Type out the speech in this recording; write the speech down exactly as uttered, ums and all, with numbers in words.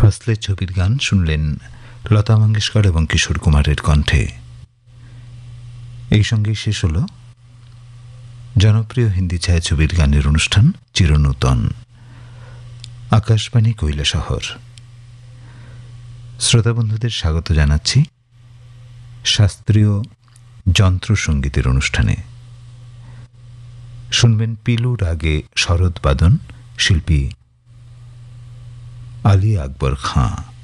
ফাসলে ছবির গান শুনলেন লতা মঙ্গেশকর এবং কিশোর কুমারের কণ্ঠে। এই সঙ্গেই শেষ হল জনপ্রিয় হিন্দি ছায়াছবির গানের অনুষ্ঠান চিরনূতন, আকাশবাণী কৈলাসহর। শ্রোতা বন্ধুদের স্বাগত জানাচ্ছি শাস্ত্রীয় যন্ত্রসঙ্গীতের অনুষ্ঠানে। শুনবেন পিলু রাগে শরৎ বাদন, শিল্পী আলী আকবর খাঁ।